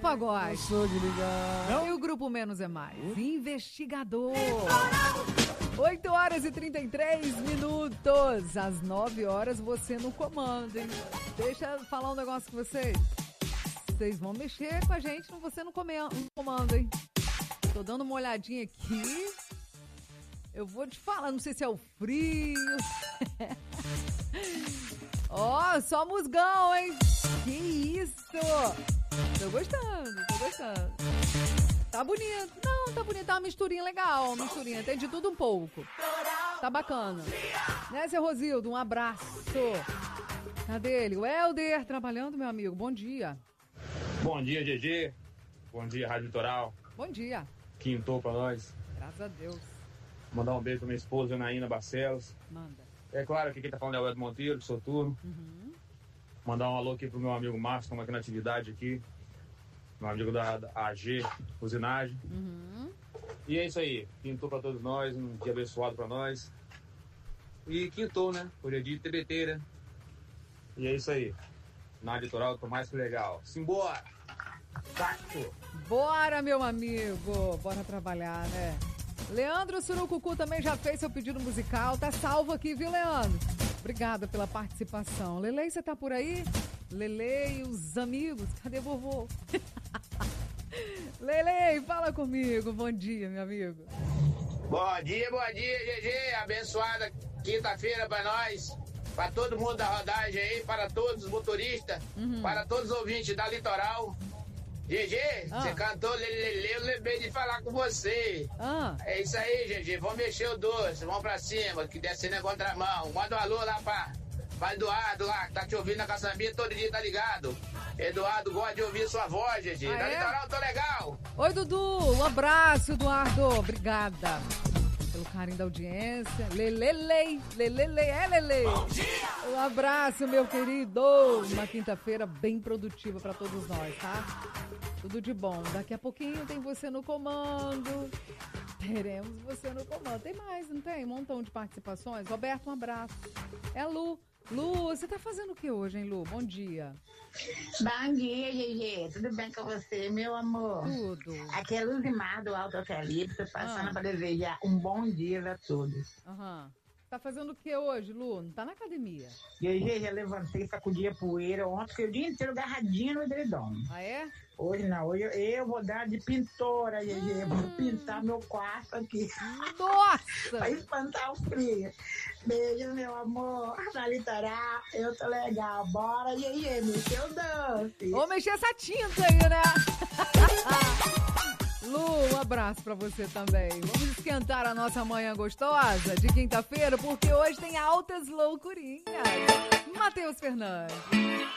pagode. Eu sou de ligar. E o grupo Menos é Mais. Investigador. 8h33. Às 9h você no comando, hein? Deixa eu falar um negócio com vocês. Vocês vão mexer com a gente no Você no Comando, hein? Tô dando uma olhadinha aqui. Eu vou te falar, não sei se é o frio. Ó, só musgão, hein? Que isso? Tô gostando. Tá bonito. Não, tá bonito. Tá uma misturinha legal, uma misturinha. Tem de tudo um pouco. Tá bacana. Né, seu Rosildo? Um abraço. Cadê ele? O Helder trabalhando, meu amigo. Bom dia. Bom dia, GG. Bom dia, Rádio Litoral. Bom dia. Quintou pra nós. Graças a Deus. Mandar um beijo pra minha esposa, Anaína Barcelos. Manda. É claro que quem tá falando é o Ed Monteiro, do Soturno. Mandar um alô aqui pro meu amigo Márcio, que tá aqui na atividade aqui. Meu amigo da AG, Usinagem. E é isso aí. Quintou pra todos nós, um dia abençoado pra nós. E quintou, né? Hoje é dia de TBT, né? E é isso aí. Na Litoral, tô mais que legal. Simbora! Taco! Bora, meu amigo. Bora trabalhar, né? Leandro Surucucu também já fez seu pedido musical. Tá salvo aqui, viu, Leandro? Obrigada pela participação. Lele, você tá por aí? Lele e os amigos. Cadê vovô? Lele, fala comigo. Bom dia, meu amigo. Bom dia, GG. Abençoada quinta-feira pra nós. Para todo mundo da rodagem aí, para todos os motoristas, para todos os ouvintes da Litoral. GG, você cantou Lelele, eu lembrei de falar com você. É isso aí, GG, vamos mexer o doce, vamos pra cima, que desce na contramão. Manda um alô lá pra Eduardo lá, que tá te ouvindo na caçambinha todo dia, tá ligado? Eduardo gosta de ouvir sua voz, GG. Da Litoral, tô legal. Oi, Dudu, um abraço, Eduardo. Obrigada pelo carinho da audiência. Lelele. Bom dia! Um abraço, meu querido. Uma quinta-feira bem produtiva pra todos nós, tá? Tudo de bom. Daqui a pouquinho tem Você no Comando. Teremos Você no Comando. Tem mais, não tem? Um montão de participações. Roberto, um abraço. É a Lu. Lu, você tá fazendo o que hoje, hein, Lu? Bom dia. Bom dia, GG. Tudo bem com você, meu amor? Tudo. Aqui é Luzimar do Alto Eucalipto, passando para desejar um bom dia a todos. Tá fazendo o que hoje, Lu? Não tá na academia? GG, já levantei, sacudi a poeira. Ontem fiquei o dia inteiro agarradinho no edredom. Ah, é? Hoje não, hoje eu vou dar de pintora, GG. Vou pintar meu quarto aqui. Nossa! Pra espantar o frio. Beijo, meu amor. Na Litoral, eu tô legal. Bora, GG, mexer o doce. Vou mexer essa tinta aí, né? Lu, um abraço pra você também. Vamos esquentar a nossa manhã gostosa de quinta-feira, porque hoje tem altas loucurinhas. Matheus Fernandes.